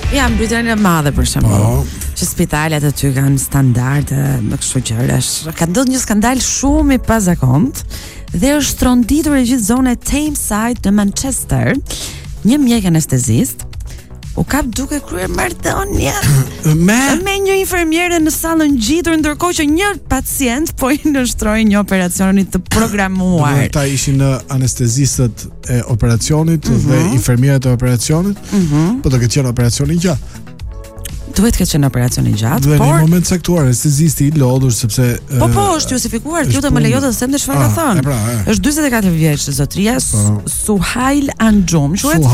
Ja, në Britaninë e Madhe për shembull. Që spitalet aty kanë standarde me kështu gjëra. Ka ndodhur një skandal shumë i pazakontë dhe është tronditur e gjithë zona e Tameside në Manchester. Një mjek anestezist u kap duke kryer marrëdhënie me një infermiere në sallën ngjitur, ndërkohë që një pacient po i ndërshtroi një operacioni të programuar. Ata ishin anestezistët e operacionit dhe infermierët e operacionit, po do të qenë operacioni gjatë. Duhet të ketë qenë operacioni gjatë, por në një moment caktuar anestezisti i lodhur sepse është justifikuar, ju të më lejo të them të çfarë ka thënë. Është 44 vjeç zotria Suhail Anxhum,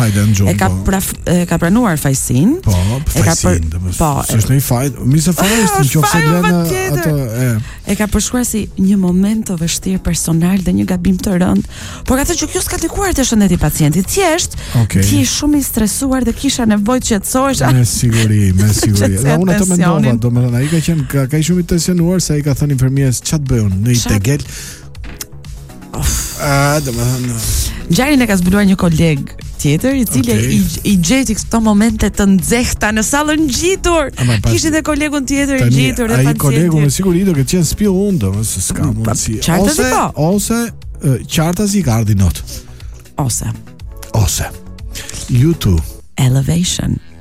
ka pranuar fajsin. Është një fajt, mirë se fajt, nëse vjen atë e ka përshkruar si një moment të vështirë personal dhe një gabim të rënd, por ka thënë që kjo s'ka likuar te shëndeti i pacientit. Thjesht ti je shumë i stresuar dhe kisha nevojë të qetësohesh. Me siguri. Dhe unë atë mendova, domethënë ai ka qenë ka shumë i tensionuar se ai ka thënë infermierës ç'të bëjon në një tegel. Domethënë ngjarjen e ka zbuluar një koleg tjetër i cili i gjeti këto momente të nxehta në sallën ngjitur. Kishte edhe kolegun tjetër i ngjitur dhe pacienti. Ai kolegu me siguri do të qenë spill unë, s'ka mundësi. Ose qartazi ka ardhi not. Ose YouTube Elevation